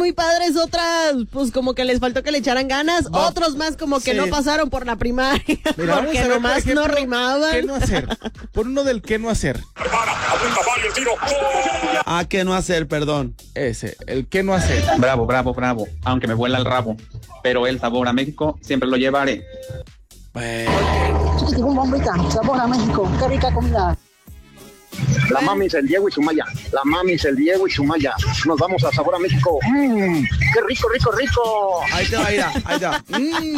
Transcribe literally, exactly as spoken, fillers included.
muy padres, otras pues como que les faltó que le echaran ganas, No. otros más como que Sí. no pasaron por la primaria, Mira, vamos porque a ver, por nomás ejemplo, no rimaban. ¿Qué no hacer? Por uno del qué no hacer. Ah, ¿qué no hacer? Perdón. Ese, el qué no hacer. Bravo, bravo, bravo, aunque me vuela el rabo, pero el sabor a México siempre lo llevaré. Bueno. Chiquitibum bombita, sabor a México, qué rica comida. La mami es el Diego y su Maya. La mami es el Diego y su Maya. Nos vamos a Sabor a México. ¡Mmm! ¡Qué rico, rico, rico! Ahí te va, mira, ahí te va. Mm.